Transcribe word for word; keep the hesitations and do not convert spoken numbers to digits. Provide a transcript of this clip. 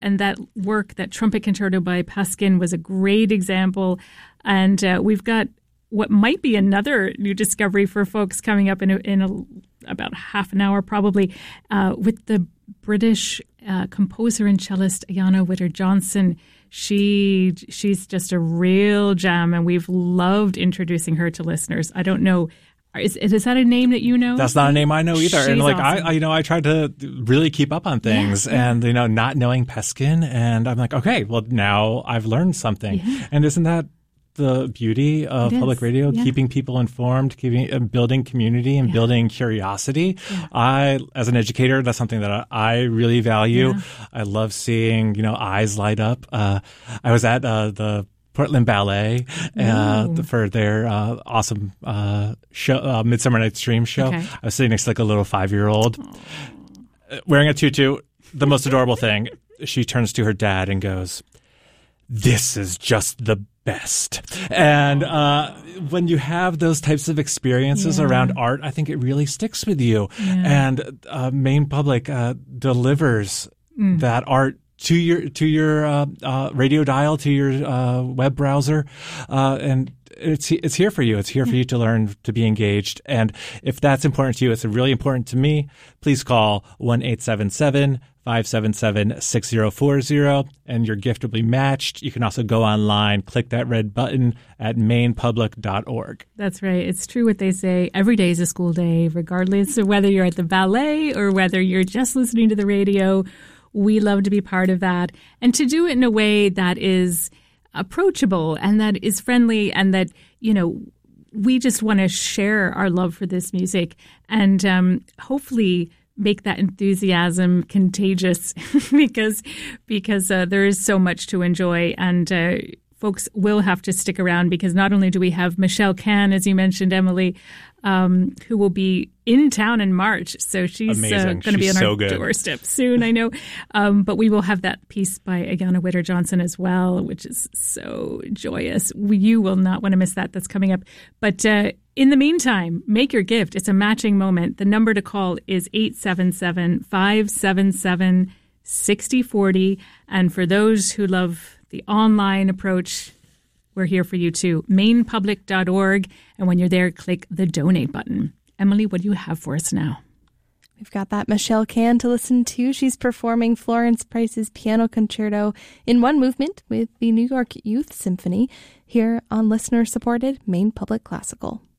and that work, that trumpet concerto by Paskin, was a great example. And uh, we've got what might be another new discovery for folks coming up in a, in a, about half an hour, probably, uh, with the British uh, composer and cellist Ayanna Witter-Johnson. She she's just a real gem, and we've loved introducing her to listeners. I don't know. Is, is that a name that you know? That's not a name I know either. She's and like awesome. I, I, you know, I tried to really keep up on things, yeah, yeah. and you know, not knowing Peskin, and I'm like, okay, well now I've learned something. Yeah. And isn't that the beauty of It public is. radio? Yeah. Keeping people informed, keeping uh, building community, and Yeah. building curiosity. Yeah. I, as an educator, that's something that I, I really value. Yeah. I love seeing you know eyes light up. Uh, I was at uh, the Portland Ballet uh, Ooh. for their uh, awesome uh, show, uh, Midsummer Night's Dream show. Okay. I was sitting next to like a little five-year-old wearing a tutu. The most adorable thing. She turns to her dad and goes, "This is just the best." And uh, when you have those types of experiences Yeah. around art, I think it really sticks with you. Yeah. And uh, Maine Public uh, delivers Mm. that art to your to your uh, uh, radio dial, to your uh, web browser, uh, and it's it's here for you. It's here for you to learn, to be engaged. And if that's important to you, it's really important to me. Please call one eight seven seven, five seven seven, six zero four zero, and your gift will be matched. You can also go online, click that red button at maine public dot org. That's right. It's true what they say. Every day is a school day, regardless of whether you're at the ballet or whether you're just listening to the radio. We love to be part of that, and to do it in a way that is approachable and that is friendly, and that, you know, we just want to share our love for this music and um, hopefully make that enthusiasm contagious because because uh, there is so much to enjoy, and uh, folks will have to stick around, because not only do we have Michelle Can, as you mentioned, Emily, um, who will be in town in March. So she's uh, going to be on so our good. doorstep soon, I know. Um, but we will have that piece by Ayanna Witter-Johnson as well, which is so joyous. You will not want to miss that. That's coming up. But uh, in the meantime, make your gift. It's a matching moment. The number to call is eight seven seven, five seven seven, six zero four zero. And for those who love the online approach, we're here for you too. maine public dot org. And when you're there, click the donate button. Emily, what do you have for us now? We've got that Michelle Can to listen to. She's performing Florence Price's Piano Concerto in one movement with the New York Youth Symphony here on listener-supported Maine Public Classical.